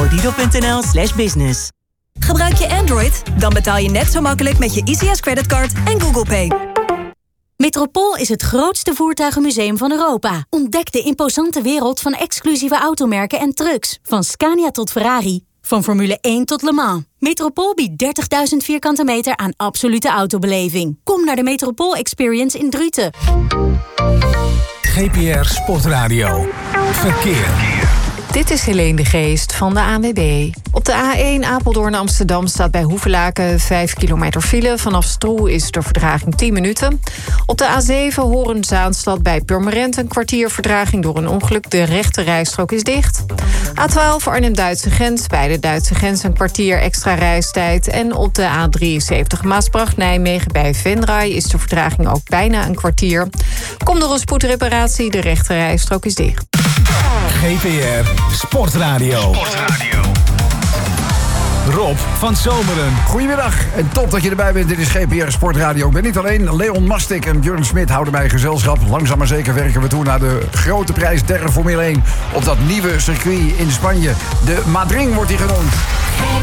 odido.nl/business. Gebruik je Android? Dan betaal je net zo makkelijk met je EasyS creditcard en Google Pay. Metropool is het grootste voertuigenmuseum van Europa. Ontdek de imposante wereld van exclusieve automerken en trucks. Van Scania tot Ferrari. Van Formule 1 tot Le Mans. Metropool biedt 30.000 vierkante meter aan absolute autobeleving. Kom naar de Metropool Experience in Druten. GPR Sportradio. Verkeer. Dit is Helene de Geest van de ANWB. Op de A1 Apeldoorn-Amsterdam staat bij Hoevelaken 5 kilometer file. Vanaf Stroe is de vertraging 10 minuten. Op de A7 Horen-Zaanstad bij Purmerend een kwartier vertraging door een ongeluk. De rechte rijstrook is dicht. A12 Arnhem-Duitse grens. Bij de Duitse grens een kwartier extra reistijd. En op de A73 Maasbracht-Nijmegen bij Venray is de vertraging ook bijna een kwartier. Kom door een spoedreparatie. De rechte rijstrook is dicht. GPR Sportradio. Rob van Zomeren. Goedemiddag en top dat je erbij bent. Dit is GPR Sportradio. Ik ben niet alleen. Leon Mastik en Björn Smit houden mij gezelschap. Langzaam maar zeker werken we toe naar de grote prijs der Formule 1 op dat nieuwe circuit in Spanje. De Madrid wordt die genoemd.